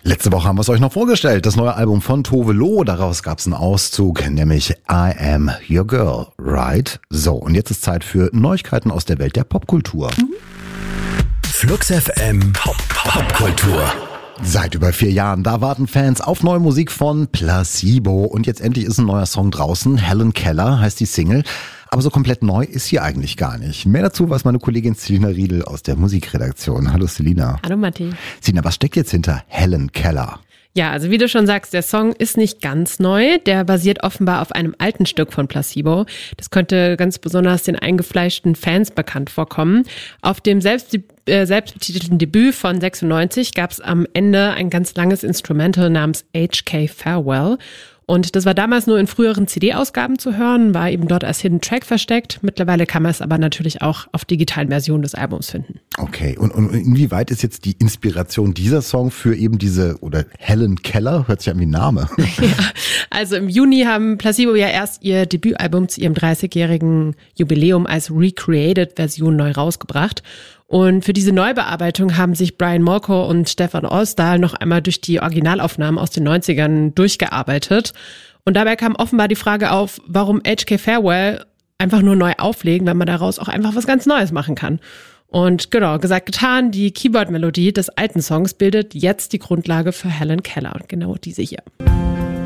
Letzte Woche haben wir es euch noch vorgestellt, das neue Album von Tove Lo. Daraus gab es einen Auszug, nämlich I Am Your Girl, right? So, und jetzt ist Zeit für Neuigkeiten aus der Welt der Popkultur. Flux FM Popkultur. Seit über 4 Jahren, da warten Fans auf neue Musik von Placebo. Und jetzt endlich ist ein neuer Song draußen. Helen Keller heißt die Single. Aber so komplett neu ist sie eigentlich gar nicht. Mehr dazu weiß meine Kollegin Selina Riedel aus der Musikredaktion. Hallo Selina. Hallo Matti. Selina, was steckt jetzt hinter Helen Keller? Ja, also wie du schon sagst, der Song ist nicht ganz neu. Der basiert offenbar auf einem alten Stück von Placebo. Das könnte ganz besonders den eingefleischten Fans bekannt vorkommen. Auf dem selbstbetitelten Debüt von 96 gab es am Ende ein ganz langes Instrumental namens HK Farewell. Und das war damals nur in früheren CD-Ausgaben zu hören, war eben dort als Hidden Track versteckt. Mittlerweile kann man es aber natürlich auch auf digitalen Versionen des Albums finden. Okay, und inwieweit ist jetzt die Inspiration dieser Song für eben oder Helen Keller, hört sich an wie ein Name. Ja, also im Juni haben Placebo ja erst ihr Debütalbum zu ihrem 30-jährigen Jubiläum als Recreated-Version neu rausgebracht. Und für diese Neubearbeitung haben sich Brian Molko und Stefan Olsdahl noch einmal durch die Originalaufnahmen aus den 90ern durchgearbeitet. Und dabei kam offenbar die Frage auf, warum HK Farewell einfach nur neu auflegen, wenn man daraus auch einfach was ganz Neues machen kann. Und genau, gesagt, getan, die Keyboard-Melodie des alten Songs bildet jetzt die Grundlage für Helen Keller. Und genau diese hier.